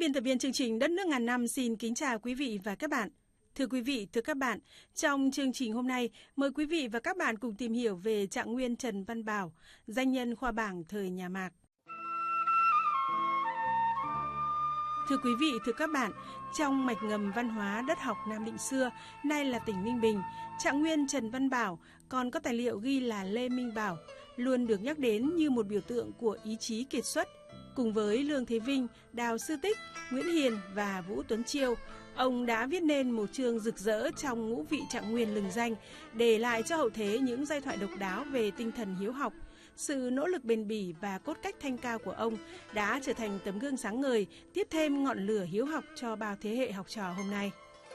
Biên tập viên chương trình Đất nước ngàn năm xin kính chào quý vị và các bạn. Thưa quý vị, thưa các bạn, trong chương trình hôm nay, mời quý vị và các bạn cùng tìm hiểu về Trạng Nguyên Trần Văn Bảo, danh nhân khoa bảng thời nhà Mạc. Thưa quý vị, thưa các bạn, trong mạch ngầm văn hóa đất học Nam Định xưa, nay là tỉnh Ninh Bình, Trạng Nguyên Trần Văn Bảo còn có tài liệu ghi là Lê Minh Bảo, luôn được nhắc đến như một biểu tượng của ý chí kiệt xuất. Cùng với Lương Thế Vinh, Đào Sư Tích, Nguyễn Hiền và Vũ Tuấn Chiêu, ông đã viết nên một chương rực rỡ trong ngũ vị Trạng Nguyên lừng danh, để lại cho hậu thế những giai thoại độc đáo về tinh thần hiếu học. Sự nỗ lực bền bỉ và cốt cách thanh cao của ông đã trở thành tấm gương sáng ngời, tiếp thêm ngọn lửa hiếu học cho bao thế hệ học trò hôm nay.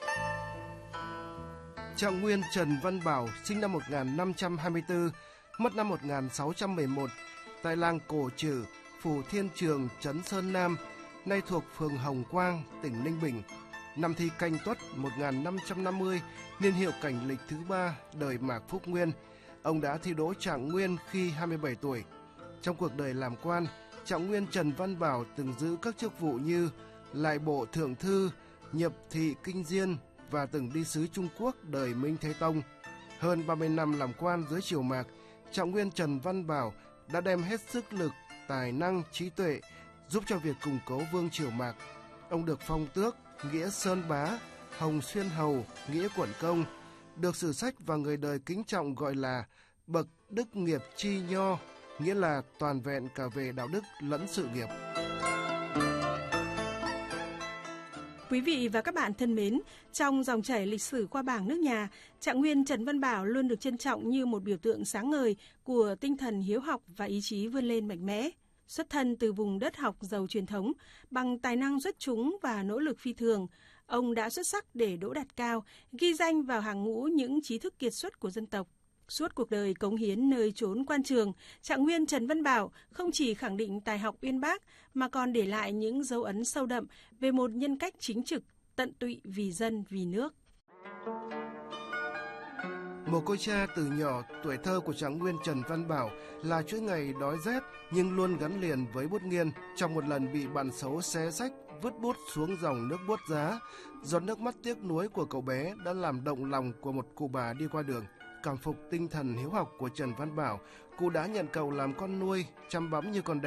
Trạng Nguyên Trần Văn Bảo sinh năm 1524, mất năm 1611, tại làng Cổ Trử, Phủ Thiên Trường, trấn Sơn Nam, nay thuộc phường Hồng Quang, tỉnh Ninh Bình. Năm Thi Canh Tuất 1550, niên hiệu Cảnh Lịch thứ 3, đời Mạc Phúc Nguyên. Ông đã thi đỗ Trạng Nguyên khi 27 tuổi. Trong cuộc đời làm quan, Trạng Nguyên Trần Văn Bảo từng giữ các chức vụ như Lại Bộ Thượng Thư, Nhập Thị Kinh Diên và từng đi sứ Trung Quốc đời Minh Thế Tông. Hơn 30 năm làm quan dưới triều Mạc, Trạng Nguyên Trần Văn Bảo đã đem hết sức lực, tài năng, trí tuệ giúp cho việc củng cố vương triều Mạc. Ông được phong tước nghĩa Sơn Bá, Hồng Xuyên Hầu, nghĩa Quận Công, được sử sách và người đời kính trọng gọi là bậc đức nghiệp chi nho, nghĩa là toàn vẹn cả về đạo đức lẫn sự nghiệp. Quý vị và các bạn thân mến, trong dòng chảy lịch sử khoa bảng nước nhà, Trạng Nguyên Trần Văn Bảo luôn được trân trọng như một biểu tượng sáng ngời của tinh thần hiếu học và ý chí vươn lên mạnh mẽ. Xuất thân từ vùng đất học giàu truyền thống, bằng tài năng xuất chúng và nỗ lực phi thường, ông đã xuất sắc để đỗ đạt cao, ghi danh vào hàng ngũ những trí thức kiệt xuất của dân tộc. Suốt cuộc đời cống hiến nơi chốn quan trường, Trạng Nguyên Trần Văn Bảo không chỉ khẳng định tài học uyên bác mà còn để lại những dấu ấn sâu đậm về một nhân cách chính trực, tận tụy vì dân vì nước. Mồ côi cha từ nhỏ, tuổi thơ của Trạng Nguyên Trần Văn Bảo là chuỗi ngày đói rét nhưng luôn gắn liền với bút nghiên. Trong một lần bị bạn xấu xé sách, vứt bút xuống dòng nước buốt giá, giọt nước mắt tiếc nuối của cậu bé đã làm động lòng của một cụ bà đi qua đường. Cảm phục tinh thần hiếu học của Trần Văn Bảo, cụ đã nhận cậu làm con nuôi, chăm bẵm như con